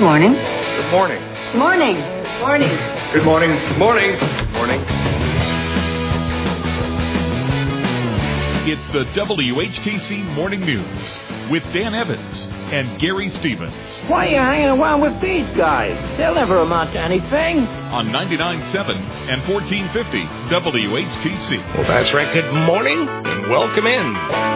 morning. Good morning. Morning. Morning. Good morning. Good morning. Good morning. It's the WHTC Morning News with Dan Evans and Gary Stevens. Why are you hanging around with these guys? They'll never amount to anything. On 99.7 and 1450 WHTC. Well, that's right. Good morning and welcome in.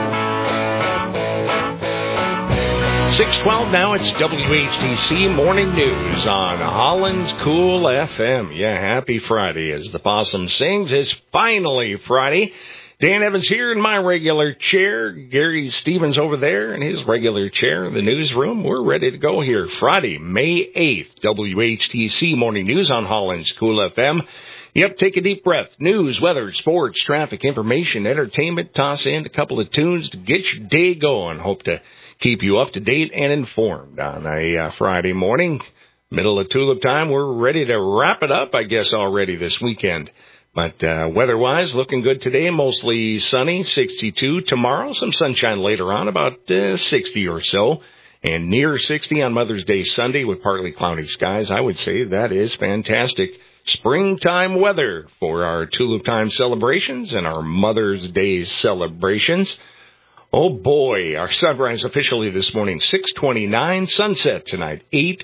6:12 now. It's WHTC Morning News on Holland's Cool FM. Yeah, happy Friday. As the possum sings, it's finally Friday. Dan Evans here in my regular chair. Gary Stevens over there in his regular chair in the newsroom. We're ready to go here. Friday, May 8th, WHTC Morning News on Holland's Cool FM. Yep, take a deep breath. News, weather, sports, traffic, information, entertainment. Toss in a couple of tunes to get your day going. Hope to keep you up to date and informed on a Friday morning. Middle of tulip time. We're ready to wrap it up, I guess, already this weekend. But weather-wise, looking good today, mostly sunny, 62. Tomorrow, some sunshine later on, about 60 or so. And near 60 on Mother's Day Sunday with partly cloudy skies. I would say that is fantastic. Springtime weather for our Tulip Time celebrations and our Mother's Day celebrations. Oh, boy, our sunrise officially this morning, 6:29. Sunset tonight,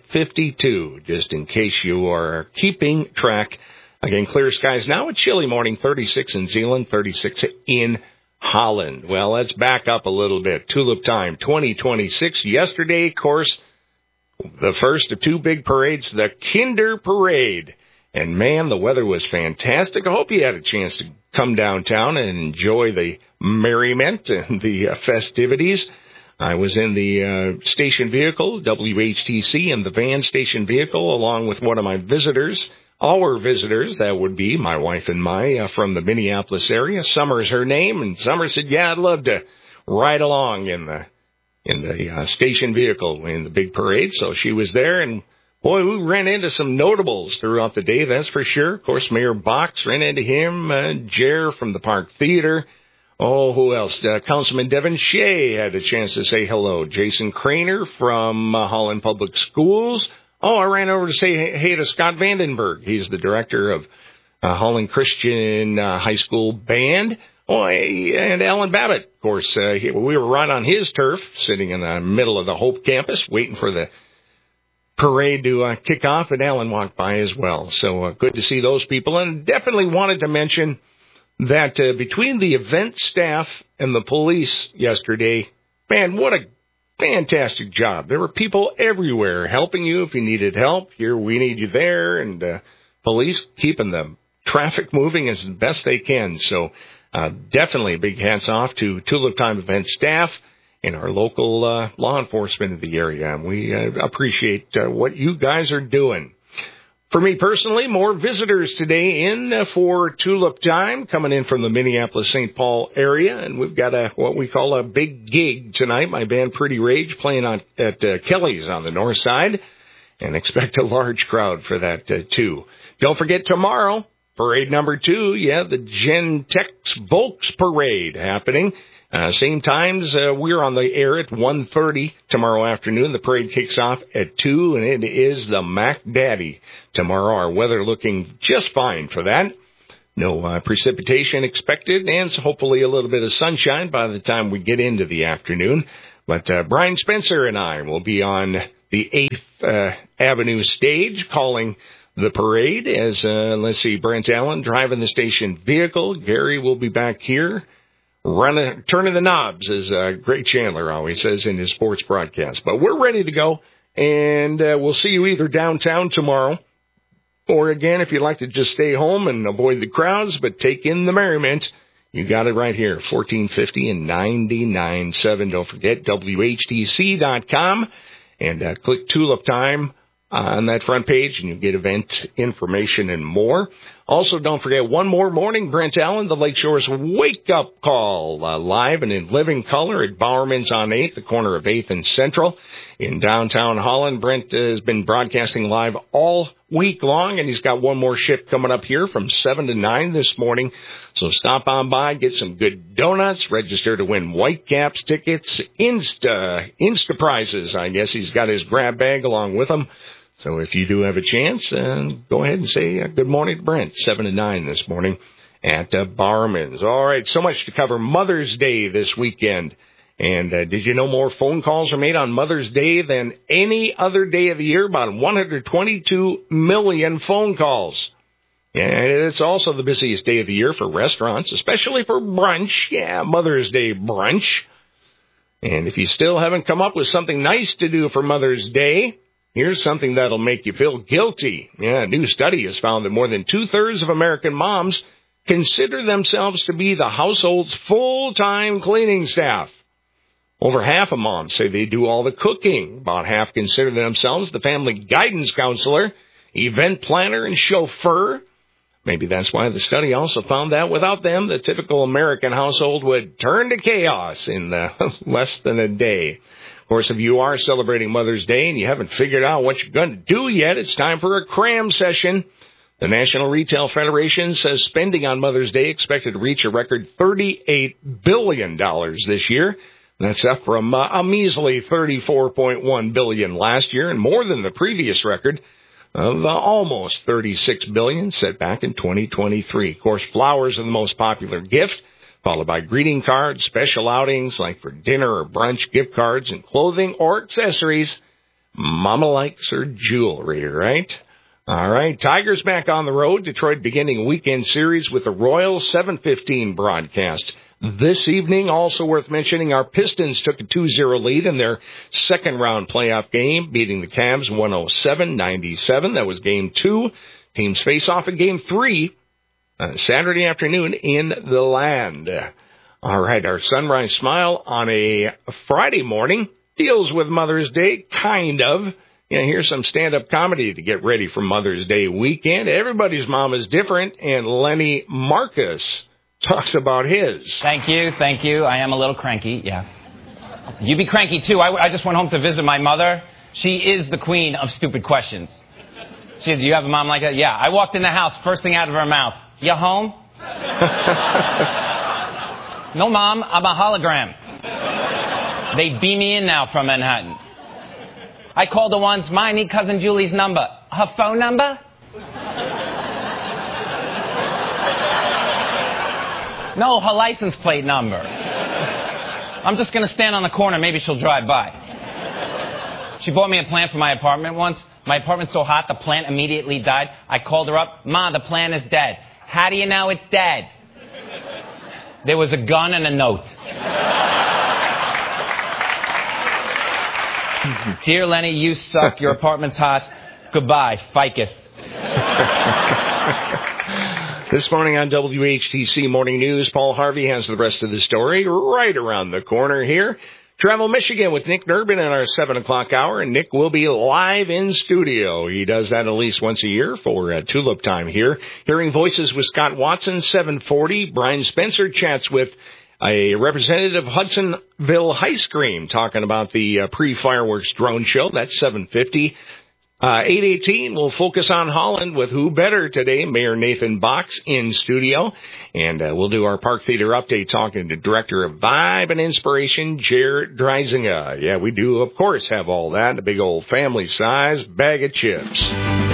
8:52, just in case you are keeping track. Again, clear skies now. A chilly morning, 36 in Zeeland, 36 in Holland. Well, let's back up a little bit. Tulip Time 2026. Yesterday, of course, the first of two big parades, the Kinder Parade. And, man, the weather was fantastic. I hope you had a chance to come downtown and enjoy the merriment and the festivities. I was in the station vehicle, WHTC, and the van station vehicle, along with one of my visitors. Our visitors, that would be my wife and my, from the Minneapolis area. Summer's her name, and Summer said, yeah, I'd love to ride along in the station vehicle in the big parade. So she was there, and boy, we ran into some notables throughout the day, that's for sure. Of course, Mayor Box, ran into him, Jer from the Park Theater. Oh, who else? Councilman Devin Shea had a chance to say hello. Jason Craner from Holland Public Schools. Oh, I ran over to say hey to Scott Vandenberg. He's the director of Holland Christian High School Band. Oh, and Alan Babbitt, of course. We were right on his turf, sitting in the middle of the Hope campus, waiting for the parade to kick off, and Alan walked by as well. So good to see those people. And definitely wanted to mention that between the event staff and the police yesterday, man, what a fantastic job. There were people everywhere helping you if you needed help. Here, we need you there. And police keeping the traffic moving as best they can. So definitely a big hats off to Tulip Time event staff and our local law enforcement in the area. And we appreciate what you guys are doing. For me personally, more visitors today in for Tulip Time, coming in from the Minneapolis-St. Paul area. And we've got what we call a big gig tonight. My band Pretty Rage playing at Kelly's on the north side. And expect a large crowd for that, too. Don't forget tomorrow, parade number 2. Yeah, the Gentex Volks Parade happening. Same times, we're on the air at 1:30 tomorrow afternoon. The parade kicks off at 2, and it is the Mac Daddy tomorrow. Our weather looking just fine for that. No precipitation expected, and hopefully a little bit of sunshine by the time we get into the afternoon. But Brian Spencer and I will be on the 8th Avenue stage calling the parade as, Brent Allen driving the station vehicle. Gary will be back here. Turning the knobs, as Greg Chandler always says in his sports broadcast. But we're ready to go, and we'll see you either downtown tomorrow, or again, if you'd like to just stay home and avoid the crowds, but take in the merriment, you got it right here, 1450 and 99.7. Don't forget, WHTC.com, and click Tulip Time on that front page, and you get event information and more. Also, don't forget, one more morning, Brent Allen, the Lakeshore's Wake Up Call, live and in living color at Bowerman's on 8th, the corner of 8th and Central in downtown Holland. Brent has been broadcasting live all week long, and he's got one more shift coming up here from 7 to 9 this morning. So stop on by, get some good donuts, register to win Whitecaps tickets, Insta prizes. I guess he's got his grab bag along with him. So if you do have a chance, go ahead and say good morning to Brent, 7 to 9 this morning at Barman's. All right, so much to cover. Mother's Day this weekend. And did you know more phone calls are made on Mother's Day than any other day of the year? About 122 million phone calls. And it's also the busiest day of the year for restaurants, especially for brunch. Yeah, Mother's Day brunch. And if you still haven't come up with something nice to do for Mother's Day, here's something that'll make you feel guilty. Yeah, a new study has found that more than 2/3 of American moms consider themselves to be the household's full-time cleaning staff. Over half of moms say they do all the cooking. About half consider themselves the family guidance counselor, event planner, and chauffeur. Maybe that's why the study also found that without them, the typical American household would turn to chaos in less than a day. Of course, if you are celebrating Mother's Day and you haven't figured out what you're going to do yet, it's time for a cram session. The National Retail Federation says spending on Mother's Day expected to reach a record $38 billion this year. That's up from a measly $34.1 billion last year, and more than the previous record of almost $36 billion set back in 2023. Of course, flowers are the most popular gift, followed by greeting cards, special outings like for dinner or brunch, gift cards, and clothing or accessories. Mama likes her jewelry, right? All right, Tigers back on the road. Detroit beginning a weekend series with the Royals 7:15 broadcast. This evening, also worth mentioning, our Pistons took a 2-0 lead in their second-round playoff game, beating the Cavs 107-97. That was Game 2. Teams face off in Game 3 Saturday afternoon in the Land. All right, our Sunrise Smile on a Friday morning deals with Mother's Day, kind of. Here's some stand-up comedy to get ready for Mother's Day weekend. Everybody's mom is different, and Lenny Marcus talks about his. Thank you. I am a little cranky, yeah. You be cranky, too. I just went home to visit my mother. She is the queen of stupid questions. She says, you have a mom like that? Yeah. I walked in the house, first thing out of her mouth, you home? No, Mom, I'm a hologram. They beam me in now from Manhattan. I called her once, Ma, I need Cousin Julie's number. Her phone number? No, her license plate number. I'm just going to stand on the corner. Maybe she'll drive by. She bought me a plant for my apartment once. My apartment's so hot, the plant immediately died. I called her up. Ma, the plant is dead. How do you know it's dead? There was a gun and a note. Dear Lenny, you suck. Your apartment's hot. Goodbye. Ficus. This morning on WHTC Morning News, Paul Harvey has the rest of the story right around the corner here. Travel Michigan with Nick Durbin in our 7 o'clock hour, and Nick will be live in studio. He does that at least once a year for Tulip Time here. Hearing Voices with Scott Watson, 7:40. Brian Spencer chats with a representative of Hudsonville Ice Cream talking about the pre-fireworks drone show. That's 7:50. 8:18, we'll focus on Holland with who better today, Mayor Nathan Box in studio. And we'll do our Park Theater update talking to Director of Vibe and Inspiration, Jared Dreisinger. Yeah, we do, of course, have all that, a big old family-size bag of chips.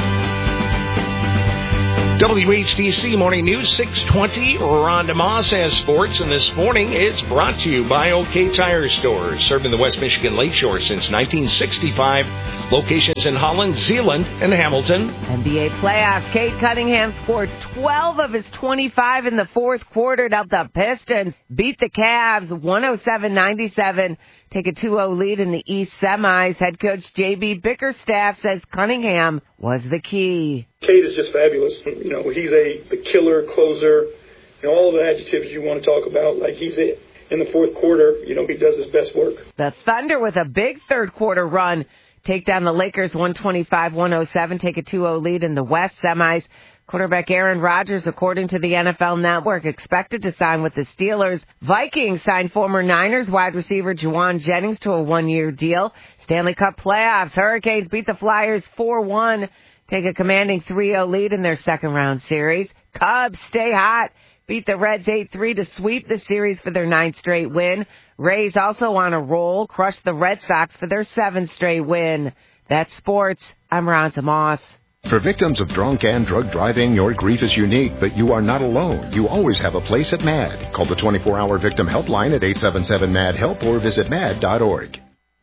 WHTC Morning News, 6:20. Rhonda Moss has sports, and this morning it's brought to you by OK Tire Stores, serving the West Michigan Lakeshore since 1965. Locations in Holland, Zeeland, and Hamilton. NBA playoffs. Cade Cunningham scored 12 of his 25 in the fourth quarter to help the Pistons beat the Cavs 107-97. Take a 2-0 lead in the East semis. Head coach J.B. Bickerstaff says Cunningham was the key. Cade is just fabulous. You know, he's the killer, closer, all the adjectives you want to talk about. Like, he's it. In the fourth quarter, he does his best work. The Thunder with a big third quarter run take down the Lakers 125-107. Take a 2-0 lead in the West semis. Quarterback Aaron Rodgers, according to the NFL Network, expected to sign with the Steelers. Vikings signed former Niners wide receiver Juwan Jennings to a one-year deal. Stanley Cup playoffs. Hurricanes beat the Flyers 4-1. take a commanding 3-0 lead in their second-round series. Cubs stay hot, beat the Reds 8-3 to sweep the series for their 9th straight win. Rays also on a roll, crushed the Red Sox for their 7th straight win. That's sports. I'm Ronta Moss. For victims of drunk and drug driving, your grief is unique, but you are not alone. You always have a place at MAD. Call the 24-hour victim helpline at 877-MAD-HELP or visit MAD.org.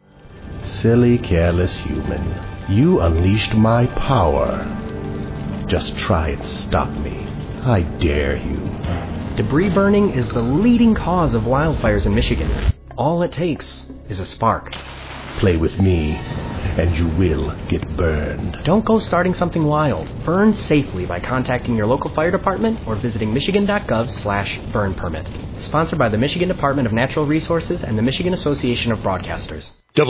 Silly, careless human. You unleashed my power. Just try and stop me. I dare you. Debris burning is the leading cause of wildfires in Michigan. All it takes is a spark. Play with me, and you will get burned. Don't go starting something wild. Burn safely by contacting your local fire department or visiting michigan.gov/burn permit. Sponsored by the Michigan Department of Natural Resources and the Michigan Association of Broadcasters.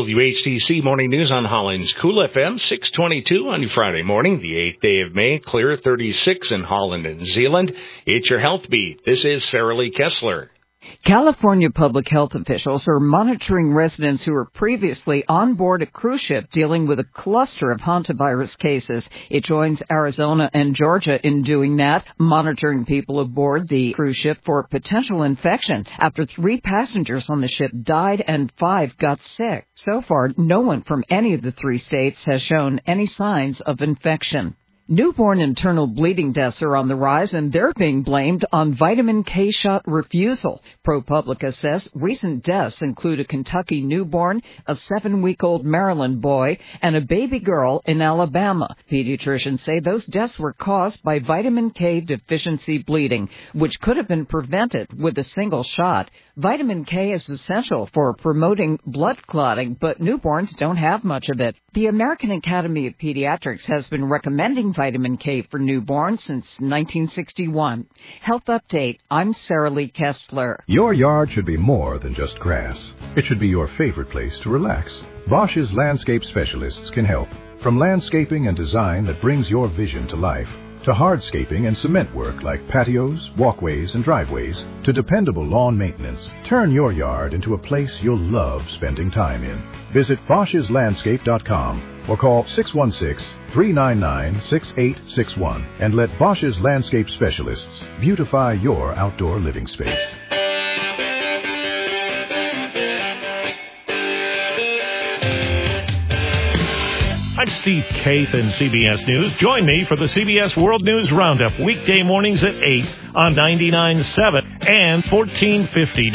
WHTC Morning News on Holland's Cool FM, 622 on your Friday morning, the 8th day of May, clear 36 in Holland and Zeeland. It's your Health Beat. This is Sarah Lee Kessler. California public health officials are monitoring residents who were previously on board a cruise ship dealing with a cluster of hantavirus cases. It joins Arizona and Georgia in doing that, monitoring people aboard the cruise ship for potential infection after 3 passengers on the ship died and 5 got sick. So far, no one from any of the 3 states has shown any signs of infection. Newborn internal bleeding deaths are on the rise, and they're being blamed on vitamin K shot refusal. ProPublica says recent deaths include a Kentucky newborn, a 7-week-old Maryland boy, and a baby girl in Alabama. Pediatricians say those deaths were caused by vitamin K deficiency bleeding, which could have been prevented with a single shot. Vitamin K is essential for promoting blood clotting, but newborns don't have much of it. The American Academy of Pediatrics has been recommending vitamin K for newborns since 1961. Health Update, I'm Sarah Lee Kessler. Your yard should be more than just grass. It should be your favorite place to relax. Bosch's landscape specialists can help. From landscaping and design that brings your vision to life, to hardscaping and cement work like patios, walkways, and driveways, to dependable lawn maintenance. Turn your yard into a place you'll love spending time in. Visit Bosch'sLandscape.com or call 616-399-6861 and let Bosch's Landscape Specialists beautify your outdoor living space. I'm Steve Kaith in CBS News. Join me for the CBS World News Roundup, weekday mornings at 8 on 99.7 and 1450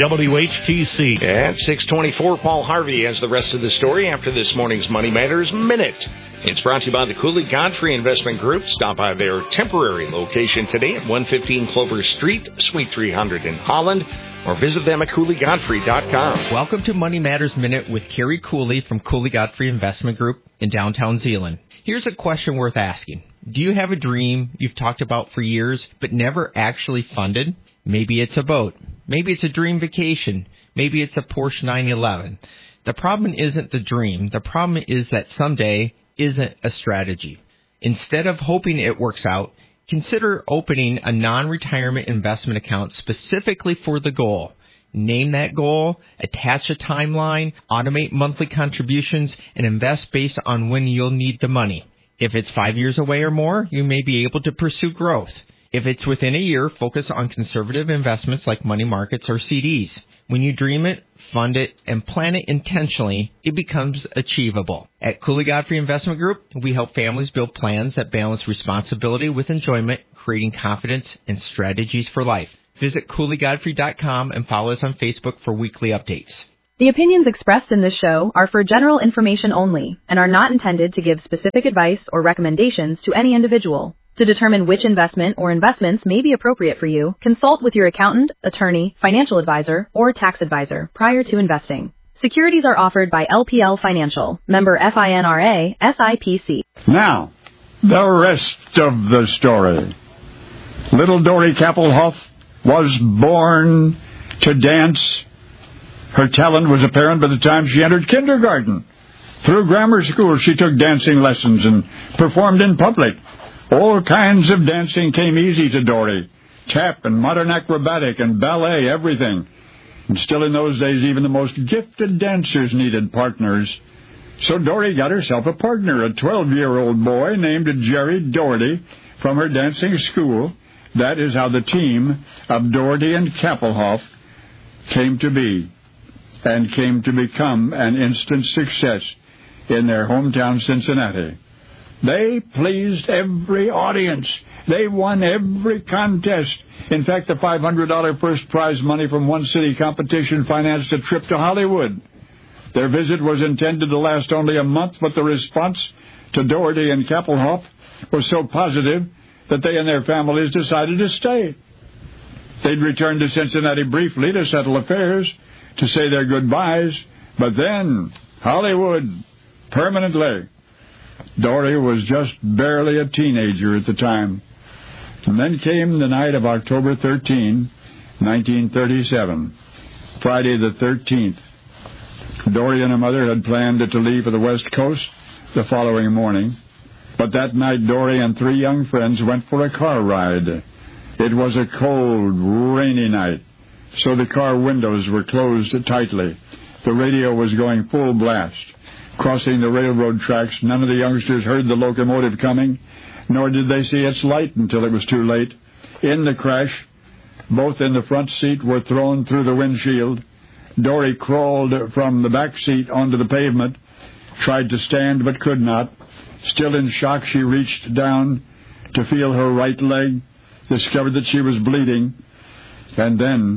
WHTC. At 6:24, Paul Harvey has the rest of the story after this morning's Money Matters Minute. It's brought to you by the Cooley Godfrey Investment Group. Stop by their temporary location today at 115 Clover Street, Suite 300 in Holland, or visit them at CooleyGodfrey.com. Welcome to Money Matters Minute with Kerry Cooley from Cooley Godfrey Investment Group in downtown Zeeland. Here's a question worth asking. Do you have a dream you've talked about for years but never actually funded? Maybe it's a boat. Maybe it's a dream vacation. Maybe it's a Porsche 911. The problem isn't the dream. The problem is that someday isn't a strategy. Instead of hoping it works out, consider opening a non-retirement investment account specifically for the goal. Name that goal, attach a timeline, automate monthly contributions, and invest based on when you'll need the money. If it's 5 years away or more, you may be able to pursue growth. If it's within a year, focus on conservative investments like money markets or CDs. When you dream it, fund it, and plan it intentionally, it becomes achievable. At Cooley Godfrey Investment Group, we help families build plans that balance responsibility with enjoyment, creating confidence and strategies for life. Visit CooleyGodfrey.com and follow us on Facebook for weekly updates. The opinions expressed in this show are for general information only and are not intended to give specific advice or recommendations to any individual. To determine which investment or investments may be appropriate for you, consult with your accountant, attorney, financial advisor, or tax advisor prior to investing. Securities are offered by LPL Financial, member FINRA, SIPC. Now, the rest of the story. Little Dory Kappelhoff was born to dance. Her talent was apparent by the time she entered kindergarten. Through grammar school, she took dancing lessons and performed in public. All kinds of dancing came easy to Dory. Tap and modern acrobatic and ballet, everything. And still in those days, even the most gifted dancers needed partners. So Dory got herself a partner, a 12-year-old boy named Jerry Doherty from her dancing school. That is how the team of Doherty and Kappelhoff came to be and came to become an instant success in their hometown Cincinnati. They pleased every audience. They won every contest. In fact, the $500 first prize money from one city competition financed a trip to Hollywood. Their visit was intended to last only a month, but the response to Doherty and Kappelhoff was so positive that they and their families decided to stay. They'd return to Cincinnati briefly to settle affairs, to say their goodbyes, but then Hollywood, permanently. Dory was just barely a teenager at the time. And then came the night of October 13, 1937, Friday the 13th. Dory and her mother had planned to leave for the West Coast the following morning, but that night Dory and three young friends went for a car ride. It was a cold, rainy night, so the car windows were closed tightly. The radio was going full blast. Crossing the railroad tracks, none of the youngsters heard the locomotive coming, nor did they see its light until it was too late. In the crash, both in the front seat were thrown through the windshield. Dory crawled from the back seat onto the pavement, tried to stand but could not. Still in shock, she reached down to feel her right leg, discovered that she was bleeding, and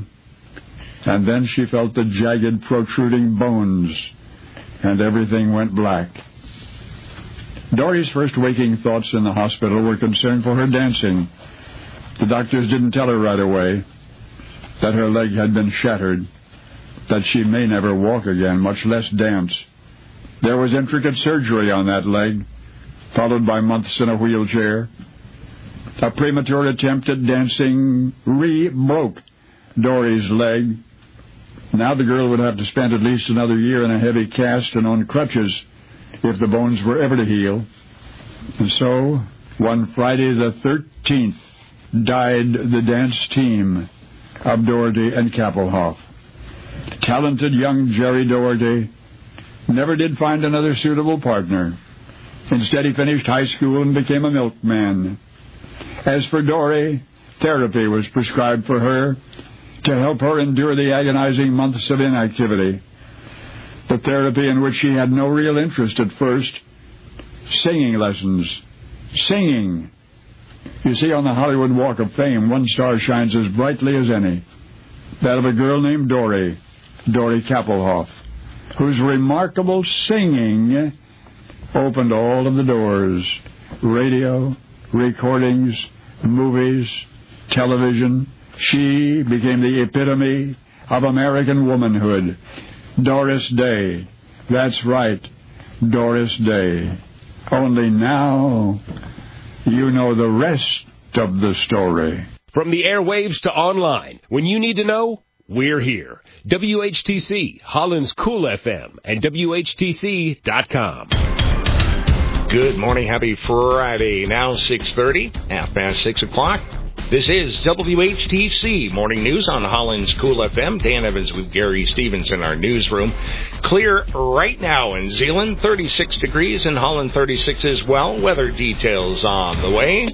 then she felt the jagged, protruding bones, and everything went black. Dory's first waking thoughts in the hospital were concern for her dancing. The doctors didn't tell her right away that her leg had been shattered, that she may never walk again, much less dance. There was intricate surgery on that leg, followed by months in a wheelchair. A premature attempt at dancing broke Dory's leg. Now the girl would have to spend at least another year in a heavy cast and on crutches if the bones were ever to heal. And so, one Friday the 13th, died the dance team of Doherty and Kappelhoff. Talented young Jerry Doherty never did find another suitable partner. Instead, he finished high school and became a milkman. As for Dory, therapy was prescribed for her to help her endure the agonizing months of inactivity. The therapy in which she had no real interest at first, singing lessons. Singing. You see, on the Hollywood Walk of Fame, one star shines as brightly as any. That of a girl named Dory Kappelhoff, whose remarkable singing opened all of the doors. Radio, recordings, movies, television. She became the epitome of American womanhood. Doris Day. That's right, Doris Day. Only now you know the rest of the story. From the airwaves to online, when you need to know, we're here. WHTC, Holland's Cool FM, and WHTC.com. Good morning. Happy Friday. Now 6:30, 6 o'clock. This is WHTC Morning News on Holland's Cool FM. Dan Evans with Gary Stevens in our newsroom. Clear right now in Zeeland, 36 degrees, in Holland 36 as well. Weather details on the way.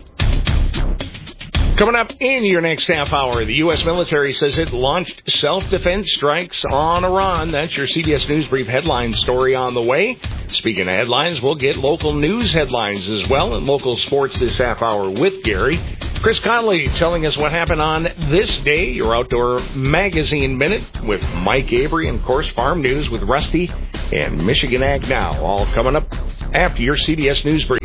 Coming up in your next half hour, the U.S. military says it launched self-defense strikes on Iran. That's your CBS News Brief headline story on the way. Speaking of headlines, we'll get local news headlines as well and local sports this half hour with Gary. Chris Conley telling us what happened on this day, your Outdoor Magazine Minute with Mike Avery, and, of course, Farm News with Rusty and Michigan Ag Now, all coming up after your CBS News Brief.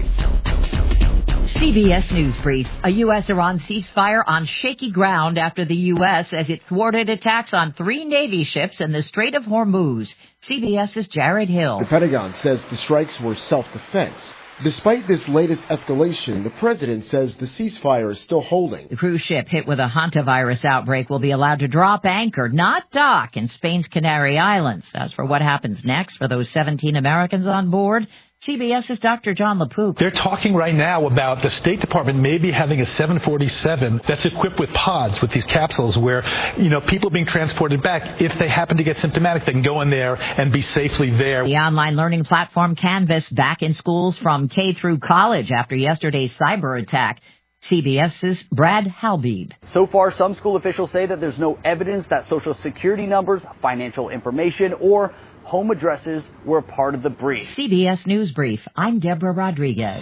CBS News Brief. A U.S.-Iran ceasefire on shaky ground after the U.S. as it thwarted attacks on 3 Navy ships in the Strait of Hormuz. CBS's Jared Hill. The Pentagon says the strikes were self-defense. Despite this latest escalation, the president says the ceasefire is still holding. The cruise ship hit with a hantavirus outbreak will be allowed to drop anchor, not dock, in Spain's Canary Islands. As for what happens next for those 17 Americans on board, CBS's Dr. John LaPook. They're talking right now about the State Department maybe having a 747 that's equipped with pods, with these capsules where, people being transported back, if they happen to get symptomatic, they can go in there and be safely there. The online learning platform Canvas back in schools from K through college after yesterday's cyber attack. CBS's Brad Halbeeb. So far, some school officials say that there's no evidence that Social Security numbers, financial information, or home addresses were part of the breach. CBS News Brief. I'm Deborah Rodriguez.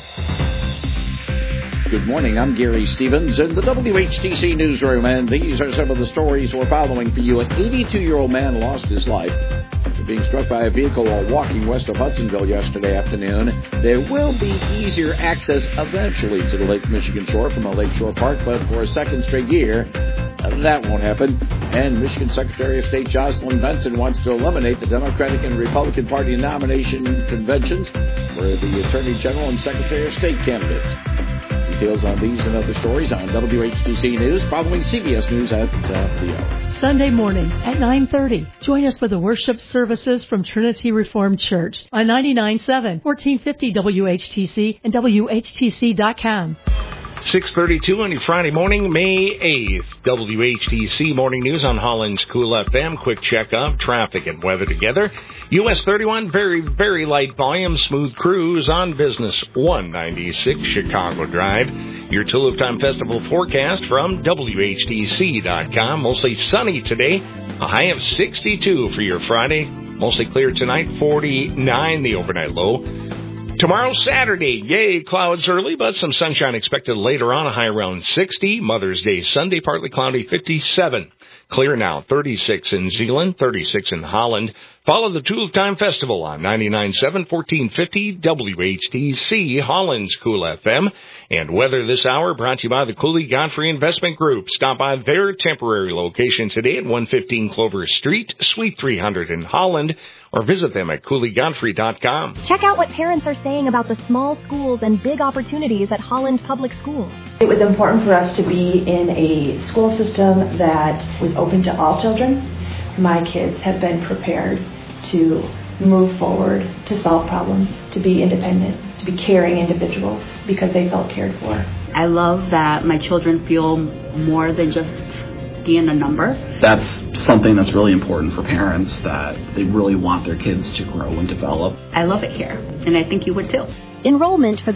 Good morning. I'm Gary Stevens in the WHTC newsroom, and these are some of the stories we're following for you. An 82-year-old man lost his life after being struck by a vehicle while walking west of Hudsonville yesterday afternoon. There will be easier access eventually to the Lake Michigan shore from a lakeshore park, but for a second straight year, that won't happen. And Michigan Secretary of State Jocelyn Benson wants to eliminate the Democratic and Republican Party nomination conventions for the Attorney General and Secretary of State candidates. Details on these and other stories on WHTC News following CBS News at the hour. Sunday mornings at 9:30. Join us for the worship services from Trinity Reformed Church on 99.7, 1450 WHTC and WHTC.com. 6:32 on your Friday morning, May 8th. WHTC Morning News on Holland's Cool FM. Quick check of traffic and weather together. US 31, very, very light volume. Smooth cruise on Business 196 Chicago Drive. Your Tulip Time Festival forecast from WHTC.com. Mostly sunny today. A high of 62 for your Friday. Mostly clear tonight. 49 the overnight low. Tomorrow, Saturday, yay, clouds early, but some sunshine expected later on, a high around 60. Mother's Day Sunday, partly cloudy, 57. Clear now, 36 in Zeeland, 36 in Holland. Follow the Tulip Time Festival on 99.7, 1450 WHTC, Holland's Cool FM. And weather this hour brought to you by the Cooley Godfrey Investment Group. Stop by their temporary location today at 115 Clover Street, Suite 300 in Holland, or visit them at CooleyGodfrey.com. Check out what parents are saying about the small schools and big opportunities at Holland Public Schools. It was important for us to be in a school system that was open to all children. My kids have been prepared to move forward, to solve problems, to be independent, to be caring individuals because they felt cared for. I love that my children feel more than just being a number. That's something that's really important for parents, that they really want their kids to grow and develop. I love it here, and I think you would too. Enrollment for the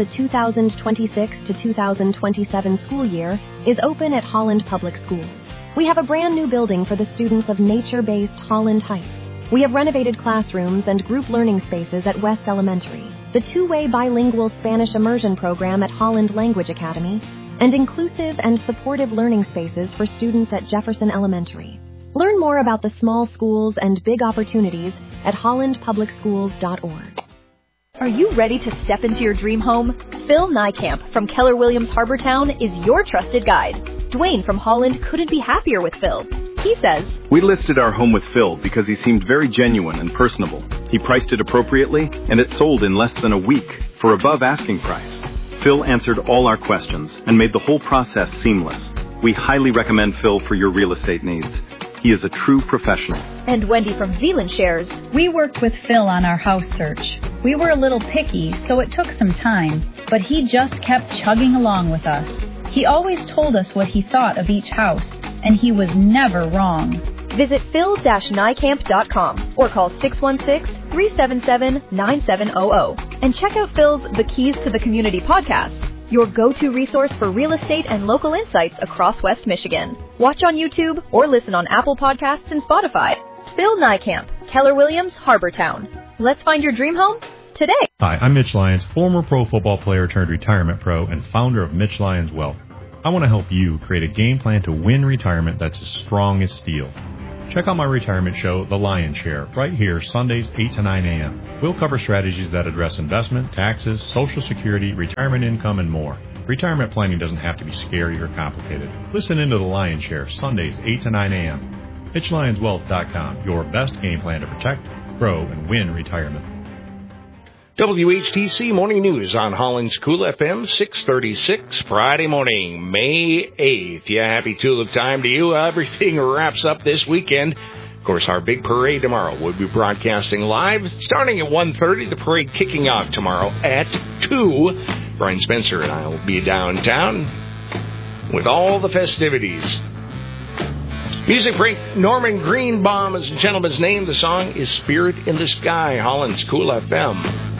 2026 to 2027 school year is open at Holland Public Schools. We have a brand new building for the students of nature-based Holland Heights. We have renovated classrooms and group learning spaces at West Elementary, the two-way bilingual Spanish immersion program at Holland Language Academy, and inclusive and supportive learning spaces for students at Jefferson Elementary. Learn more about the small schools and big opportunities at hollandpublicschools.org. Are you ready to step into your dream home? Phil Nijkamp from Keller Williams Harbortown is your trusted guide. Dwayne from Holland couldn't be happier with Phil. He says, "We listed our home with Phil because he seemed very genuine and personable. He priced it appropriately, and it sold in less than a week for above asking price. Phil answered all our questions and made the whole process seamless. We highly recommend Phil for your real estate needs. He is a true professional." And Wendy from Zeeland shares, "We worked with Phil on our house search. We were a little picky, so it took some time, but he just kept chugging along with us. He always told us what he thought of each house, and he was never wrong." Visit phil-nijkamp.com or call 616-377-9700 and check out Phil's The Keys to the Community podcast, your go-to resource for real estate and local insights across West Michigan. Watch on YouTube or listen on Apple Podcasts and Spotify. Phil Nijkamp, Keller Williams, Harbortown. Let's find your dream home today. Hi, I'm Mitch Lyons, former pro football player turned retirement pro and founder of Mitch Lyons Wealth. I want to help you create a game plan to win retirement that's as strong as steel. Check out my retirement show, The Lion's Share, right here, Sundays, 8 to 9 a.m. We'll cover strategies that address investment, taxes, Social Security, retirement income, and more. Retirement planning doesn't have to be scary or complicated. Listen into The Lion's Share, Sundays, 8 to 9 a.m. MitchLyonsWealth.com, your best game plan to protect, grow, and win retirement. WHTC Morning News on Holland's Cool FM, 636, Friday morning, May 8th. Yeah, happy Tulip time to you. Everything wraps up this weekend. course, our big parade tomorrow. We'll be broadcasting live starting at 1:30. The parade kicking off tomorrow at 2. Brian Spencer and I will be downtown with all the festivities. Music break. Norman Greenbaum is the gentleman's name. The song is Spirit in the Sky. Holland's Cool FM.